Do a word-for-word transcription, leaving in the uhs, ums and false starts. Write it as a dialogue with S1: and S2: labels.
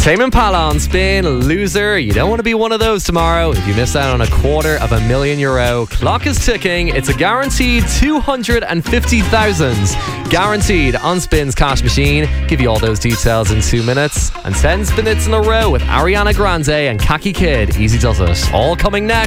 S1: Tame Impala on Spin, Loser. You don't want to be one of those tomorrow if you miss out on a quarter of a million euro. Clock is ticking. It's a guaranteed two hundred fifty thousand. Guaranteed on Spin's cash machine. Give you all those details in two minutes. And ten spin hits in a row with Ariana Grande and Kaki Kid. Easy does it. All coming next.